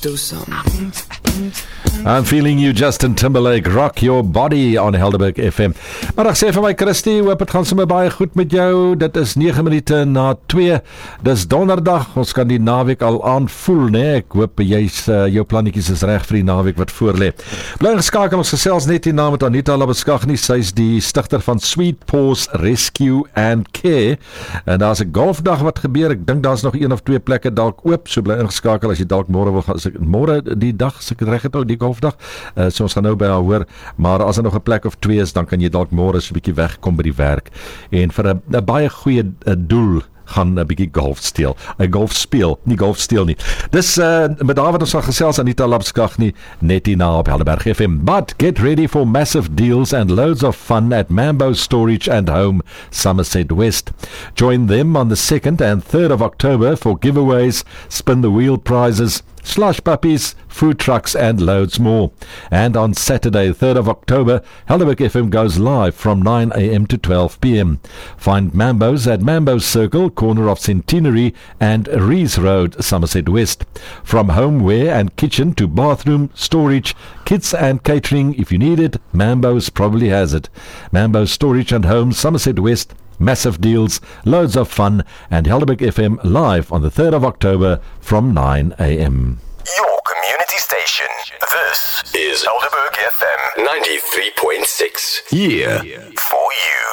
do something. I'm feeling you, Justin Timberlake, rock your body on Helderberg FM. Maar ek sê vir my Christie, hoop het gaan sommer baie goed met jou. Dit is 9 minute na 2. Dis donderdag, ons kan die naweek al aanvoel, né? Ek hoop jou plannetjies is reg vir die naweek wat voorlê. Bly geskakel, ons gesels net hierna met Anita Labuschagne. Sy's die stigter van Sweet Paws Rescue and Care. En daar's 'n golfdag wat gebeur. Ek dink daar's nog 1 of 2 plekke dalk oop. So bly ingeskakel as jy dalk môre wil gaan. Môre die dag, as ek reg het, die golfdag. So ons gaan nou by haar hoor, maar as nog 'n plek of 2 is, dan kan jy dalk môre so 'n bietjie wegkom by die werk en vir 'n baie goeie doel gaan 'n bietjie golf speel, nie golf steel nie. Dis met daar wat ons van gesels, Anita Labuschagne net hierna op Helderberg FM. But get ready for massive deals and loads of fun at Mambo Storage and Home, Somerset West. Join them on the 2nd and 3rd of October for giveaways, spin the wheel prizes, slush puppies, food trucks and loads more. And on Saturday, 3rd of October, Helderberg FM goes live from 9 a.m. to 12 p.m. Find Mambo's at Mambo's Circle, corner of Centenary and Rees Road, Somerset West. From homeware and kitchen to bathroom, storage, kids and catering, if you need it, Mambo's probably has it. Mambo's Storage and Home, Somerset West. Massive deals, loads of fun, and Helderberg FM live on the 3rd of October from 9 a.m. Your community station. This is Helderberg FM 93.6. Here for you.